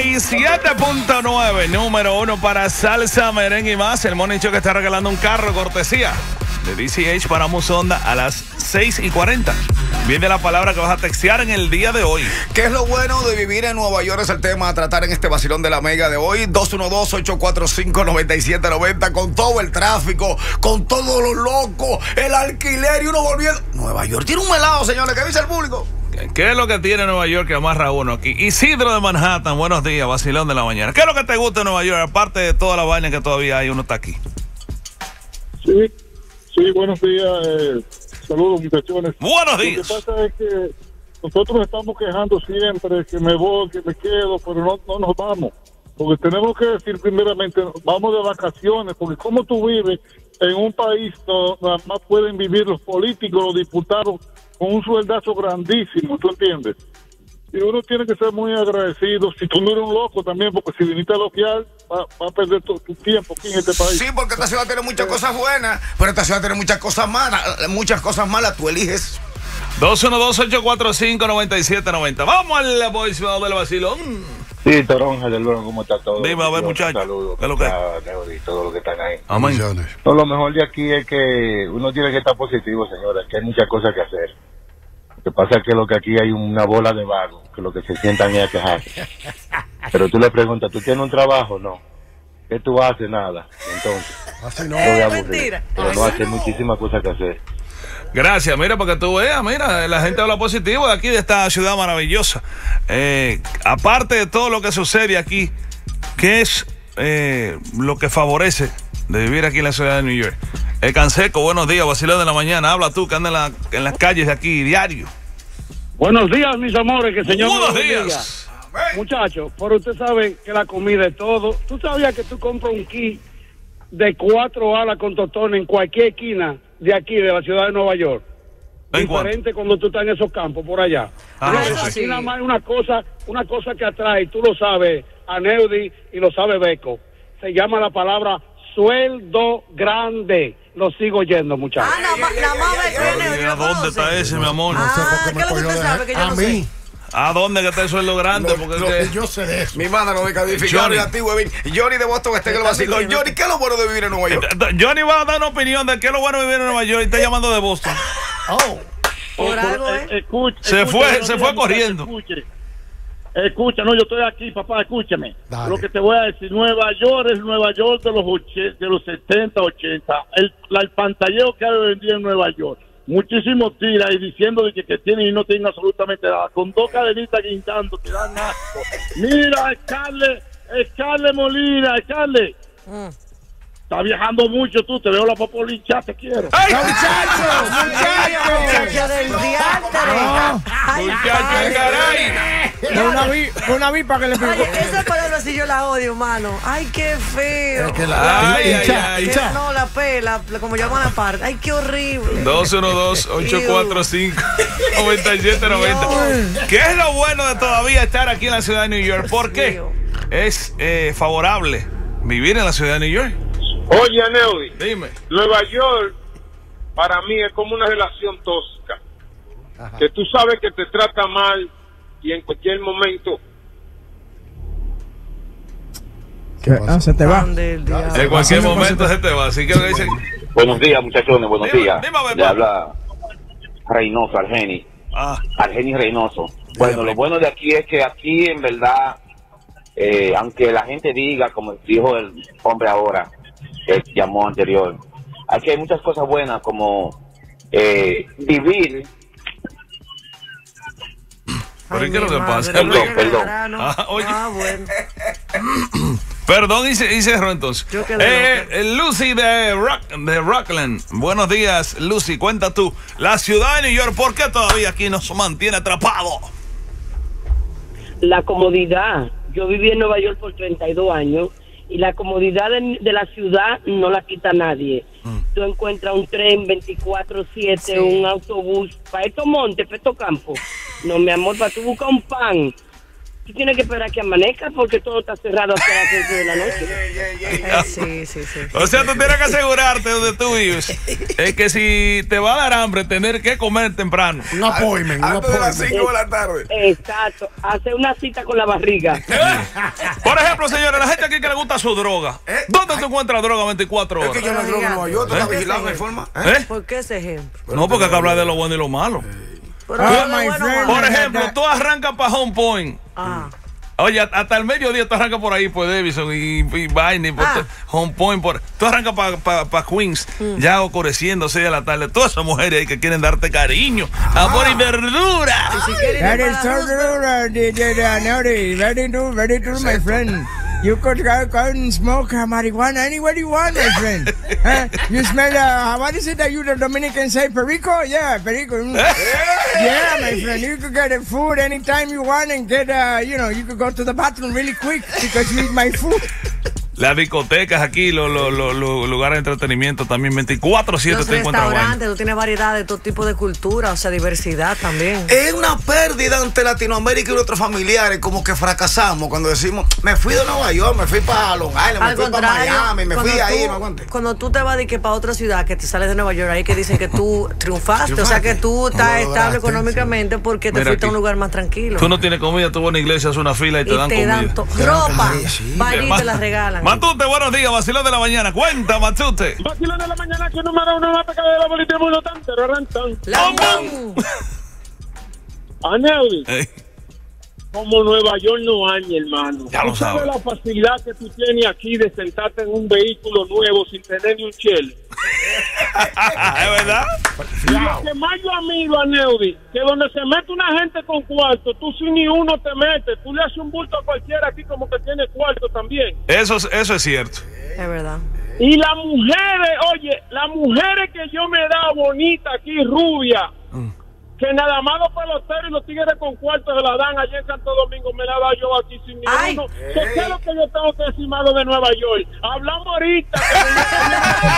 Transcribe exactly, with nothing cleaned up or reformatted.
y siete punto nueve, número uno para salsa, merengue y más. El Morning Show que está regalando un carro cortesía de D C H para Musonda a las seis y cuarenta. Viene la palabra que vas a textear en el día de hoy. ¿Qué es lo bueno de vivir en Nueva York? Es el tema a tratar en este vacilón de la Mega de hoy. dos uno dos, ocho cuatro cinco, nueve siete nueve cero. Con todo el tráfico, con todos los locos, el alquiler y uno volviendo. Nueva York tiene un melado, señores. ¿Qué dice el público? ¿Qué es lo que tiene Nueva York que amarra a uno aquí? Isidro de Manhattan, buenos días, vacilón de la mañana. ¿Qué es lo que te gusta de Nueva York? Aparte de toda la vaina que todavía hay, uno está aquí. Sí, sí, buenos días. Eh, saludos, muchachones. Buenos días. Lo que pasa es que nosotros estamos quejando siempre que me voy, que me quedo, pero no, no nos vamos. Porque tenemos que decir primeramente, vamos de vacaciones, porque como tú vives en un país donde nada más pueden vivir los políticos, los diputados, con un sueldazo grandísimo, ¿tú entiendes? Y uno tiene que ser muy agradecido. Si tú no eres un loco también, porque si viniste a loquear, va, va a perder tu, tu tiempo aquí en este país. Sí, porque esta ciudad tiene muchas cosas buenas, pero esta ciudad tiene muchas cosas malas. Muchas cosas malas, tú eliges. dos uno dos, ocho cuatro cinco, nueve siete nueve cero. Vamos al voicemail del vacilón. Sí, Toronja del Bronx, ¿cómo está todo? Dime, a ver, muchachos. Saludos. ¿Qué es lo que es? Y todo lo que están ahí. Amén. No, lo mejor de aquí es que uno tiene que estar positivo, señora, que hay muchas cosas que hacer. Lo que pasa es que lo que aquí hay una bola de vagos, que lo que se sientan es a quejarse. Pero tú le preguntas, ¿tú tienes un trabajo? No. ¿Qué tú haces? Nada. Entonces, así no. no voy a aburrir. Mentira. Pero no hace muchísimas cosas que hacer. Gracias, mira, para que tú veas, mira, la gente habla positivo de aquí, de esta ciudad maravillosa. Eh, aparte de todo lo que sucede aquí, ¿qué es eh, lo que favorece de vivir aquí en la ciudad de New York? El Canseco, buenos días, vacilón de la mañana. Habla tú, que anda en, la, en las calles de aquí diario. Buenos días, mis amores, que el Señor Buenos me bendiga. días. Muchachos, pero usted sabe que la comida es todo. ¿Tú sabías que tú compras un kit de cuatro alas con tostones en cualquier esquina de aquí, de la ciudad de Nueva York? Diferente cuando tú estás en esos campos por allá. Ah, no, eso aquí sí. nada más una cosa, una cosa que atrae, tú lo sabes, a Neudi y lo sabe Beco. Se llama la palabra sueldo grande. Lo sigo oyendo, muchachos. Ah, nada más, nada más Beco. ¿A dónde está ese, mi amor? Ah, ¿qué es lo que usted sabe que yo a no mí. sé? ¿A dónde que está el sueldo grande? Lo- Porque lo- es que- yo sé de eso. Mi madre no me califica. Johnny. Johnny, a ti, huevín. Johnny de Boston está en el vacilón. Johnny, ¿qué es lo bueno de vivir en Nueva York? Johnny va a dar una opinión de qué es lo bueno de vivir en Nueva York y está llamando de Boston. Oh. Por algo, ¿eh? Escucha, Se escucha, fue, buenos se días, fue muchachos, corriendo. Escuche, escucha, no, yo estoy aquí, papá, escúchame. Dale. Lo que te voy a decir, Nueva York es Nueva York de los ochenta, de los setenta, ochenta. El, la, el pantalleo que hay hoy en día en Nueva York. Muchísimos tiras y diciendo de que, que tienen y no tienen absolutamente nada. Con dos cadenitas guindando, te dan asco. Mira, Scarlett, Scarlett Molina, Scarlett. Mm. Está viajando mucho tú, te veo la popolincha, te quiero. ¡Ay! Muchachos, muchachos del diantre. Ay, Muchacho, ay, caray. Con una, vi, con una vipa que le pegó. Oye, esa palabra sí yo la odio, mano. Ay, qué feo. Es que la- Ay, ay, hincha, ay. hincha. No, la P, la, la- como llaman la parte. Ay, qué horrible. dos uno dos, ocho cuatro cinco, nueve siete nueve cero. ¿Qué es lo bueno de todavía estar aquí en la ciudad de New York? ¿Por qué Dios. es eh, favorable vivir en la ciudad de New York? Oye, Neudi, Dime. Nueva York para mí es como una relación tóxica. Que tú sabes que te trata mal y en cualquier momento ¿Qué? Ah, se te va. Del diablo. En cualquier Pasemos, momento pasemos. se te va. Así que me dicen. Buenos días, muchachones, buenos Dime, días. dime, a ver, Le pa. habla Reynoso, Argeni. Ah, Argeni Reynoso. Bueno, Dime. lo bueno de aquí es que aquí en verdad, eh, aunque la gente diga, como dijo el hombre ahora, que llamó anterior, aquí hay muchas cosas buenas como eh, vivir. ¿pero Ay, qué es lo mi que madre, pasa? no Perdón, me perdón. llegará, ¿no? Ah, oye. Ah, bueno. Perdón, y, se- y cerró entonces. Yo quedé Eh, loca. eh, Lucy de, Rock, de Rockland. Buenos días, Lucy. Cuenta tú. La ciudad de New York, ¿por qué todavía aquí nos mantiene atrapados? La comodidad. Yo viví en Nueva York por treinta y dos años y la comodidad de, de la ciudad no la quita nadie. Mm. Tú encuentras un tren veinticuatro siete, Sí. un autobús, para estos montes, para estos campos. No, mi amor, para tú buscar un pan, tú tienes que esperar que amanezca porque todo está cerrado hasta las seis de la noche. Sí, sí, sí. O sea, tú tienes que asegurarte donde tú vives. Es que si te va a dar hambre, tener que comer temprano. Un appointment, un Antes de las appointment. cinco de la tarde. Exacto, hacer una cita con la barriga. Por ejemplo, señores, la gente aquí que le gusta su droga. ¿Dónde tú encuentras droga veinticuatro horas? Es que yo no drogo en Nueva York, tú estás vigilado, no hay forma. ¿Eh? ¿Por qué ese ejemplo? No, porque hay que hablar de lo bueno y lo malo. Pero Tú- lo bueno, malo. por ejemplo, tú arrancas para Home Point. Ah. Oye, hasta el mediodía tú arrancas por ahí, por Davidson y, y Vaina, y por Ah. Home Point. Por, tú arrancas para pa, pa Queens, Mm. ya oscureciendo, seis de la tarde. Todas esas mujeres ahí que quieren darte cariño, amor y verdura. That is so true, uh, the- the- the- Nelly. Very true, very true, my friend. You could go, go and smoke uh, marijuana anywhere you want, my friend. Huh? You smell, uh, what is it that you the Dominican say, perico? Yeah, perico. Mm. Yeah, my friend. You could get uh, food anytime you want and get, uh, you know, you could go to the bathroom really quick because you eat my food. Las discotecas aquí, los los- los- los lugares de entretenimiento también veinticuatro siete Los te encuentras vaina. restaurantes, tú tienes variedad de todo tipo de cultura, o sea, diversidad también. Es una pérdida ante Latinoamérica y nuestros familiares, como que fracasamos cuando decimos, me fui de Nueva York, me fui para Long Island, me Al fui para contrario, Miami, me fui cuando ahí, tú- no aguante. Cuando tú te vas de que para otra ciudad, que te sales de Nueva York, ahí que dicen que tú triunfaste, o sea, Triunfaste. que tú estás Lo estable lograste, económicamente porque te Mira fuiste a un aquí. lugar más tranquilo. Tú no tienes comida, tú vas a una iglesia, haces una fila y te y dan te comida. dan to- ropa, vaya y Ma- te la regalan. Matute, buenos días, vacilón de la mañana. Cuenta, Matute. Vacilón de la mañana que número uno más pecado de la bolita y muy tan, pero rentan. ¡Lambón! Aneudi, Ey, como Nueva York no hay, mi hermano. Ya lo ¿Tú sabes sabes. la facilidad que tú tienes aquí de sentarte en un vehículo nuevo sin tener ni un chel? ¿Es verdad? Y lo que más yo admiro a Neudi, que donde se mete una gente con cuarto, tú sin ni uno te metes, tú le haces un bulto a cualquiera aquí como que tiene cuarto también. Eso, es- eso es cierto. Es verdad. Y las mujeres, oye, las mujeres que yo me he dado bonita aquí, rubia, que nada más los peloteros y los tigres con cuarto se la dan allá en Santo Domingo, me la he dado yo aquí sin Ay. ninguno. ¿Qué es lo que yo tengo que decir malo de Nueva York? Hablamos ahorita. que